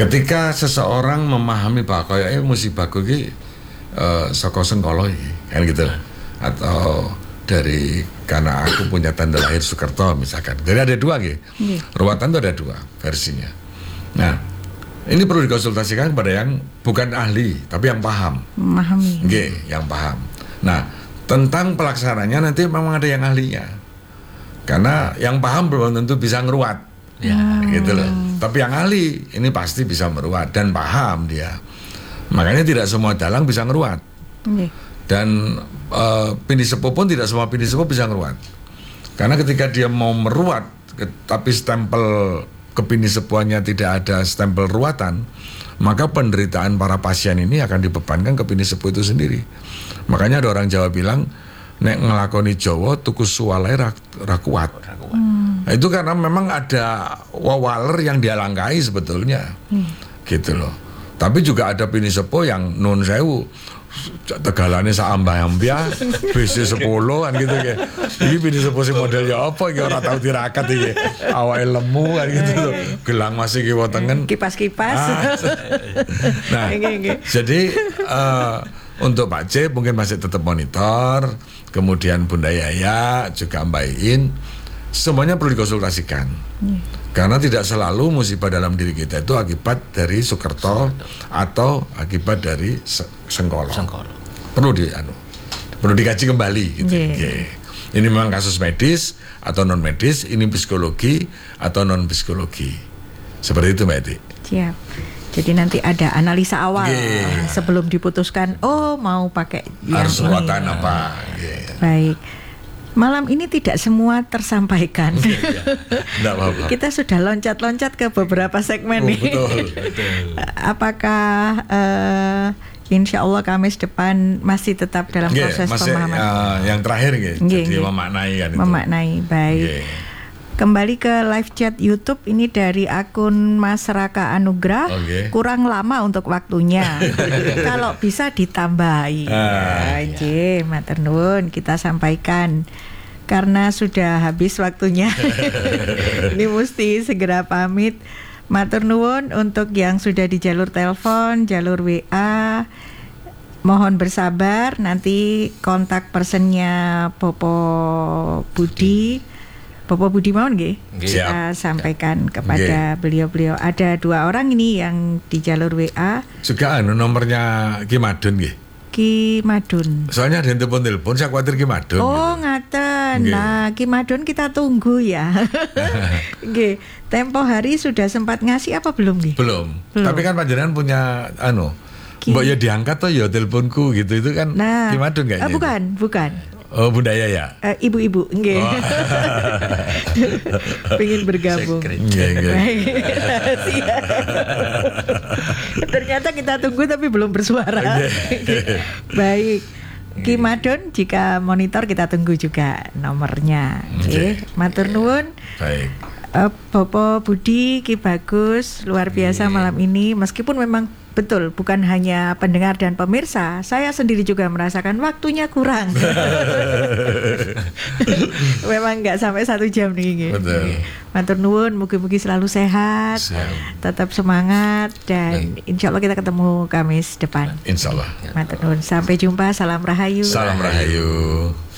Ketika seseorang memahami bahwa kayak musibahku iki saka sengkala iki, kan gitu. Atau dari karena aku punya tanda lahir Soekerto misalkan. Jadi ada dua gitu. Ruwatan itu ada dua versinya. Nah, ini perlu dikonsultasikan kepada yang bukan ahli tapi yang paham. Memahami. Yang paham. Nah, tentang pelaksananya nanti memang ada yang ahlinya. Karena yang paham belum tentu bisa ngeruat. Gitu loh. Tapi yang ahli ini pasti bisa meruat dan paham dia. Makanya tidak semua dalang bisa ngeruat. Dan pindi sepuh pun tidak semua pindi sepuh bisa ngeruat. Karena ketika dia mau meruat tapi stempel kepindi sepuhannya tidak ada stempel ruatan, maka penderitaan para pasien ini akan dibebankan ke pindi sepuh itu sendiri. Makanya ada orang Jawa bilang, nek ngelakoni Jawa tuku suwalai ra kuat. Nah, itu karena memang ada wawaler yang dia langkai sebetulnya. Gitu loh. Tapi juga ada pini sepuh yang nun sewu tegalane saambah-ambia BC 10 kan gitu ya. Iki pini sepuh si modelnya apa iki ora tau tirakat iki. Awake lemu kan gitu loh. Gelang masih kiwa tengen. Kipas-kipas. Nah, jadi untuk Pak C mungkin masih tetap monitor, kemudian Bunda Yaya juga Mbak Iin, semuanya perlu dikonsultasikan. Karena tidak selalu musibah dalam diri kita itu akibat dari Soekerto atau akibat dari Sengkolo. Perlu dikaji kembali gitu. Ini memang kasus medis atau non medis, ini psikologi atau non psikologi. Seperti itu Mbak Eti. Siap. Jadi nanti ada analisa awal sebelum diputuskan mau pakai harus ruatan apa. Baik. Malam ini tidak semua tersampaikan. Tidak apa-apa. Kita sudah loncat-loncat ke beberapa segmen nih. Betul. Apakah insya Allah Kamis depan masih tetap dalam proses pemahaman? Yang terakhir jadi memaknai kan itu. Memaknai, baik. Kembali ke live chat YouTube ini dari akun Mas Raka Anugrah. Kurang lama untuk waktunya. Kalau bisa ditambahi. Matur nuwun kita sampaikan. Karena sudah habis waktunya. Ini mesti segera pamit. Matur nuwun untuk yang sudah di jalur telepon, jalur WA. Mohon bersabar, nanti kontak personnya Popo Budi Mawon kita sampaikan kepada beliau-beliau. Ada 2 orang ini yang di jalur WA. Juga nomornya Ki Madun nggih. Ki Madun. Soalnya ada yang telepon, saya khawatir Ki Madun. Oh, ngaten. Nah, Ki Madun kita tunggu ya. Nggih. Tempo hari sudah sempat ngasih apa belum nggih? Belum. Tapi kan panjenengan punya mbok ya diangkat toh ya teleponku gitu itu kan Ki Madun kayaknya. Bukan. Oh, Bunda Yaya. Ibu-ibu, nggih. Pengen bergabung. Ternyata kita tunggu tapi belum bersuara. Baik. Ki Madun, jika monitor kita tunggu juga nomornya. Matur nuwun. Baik. Popo Budi, Ki Bagus, luar biasa malam ini. Meskipun memang betul bukan hanya pendengar dan pemirsa, saya sendiri juga merasakan waktunya kurang. Memang nggak sampai 1 jam nih. Betul. Matur nuwun, mugi-mugi selalu sehat, tetap semangat, dan insya Allah kita ketemu Kamis depan. Insya Allah. Matur nuwun, sampai jumpa, salam rahayu. Salam rahayu.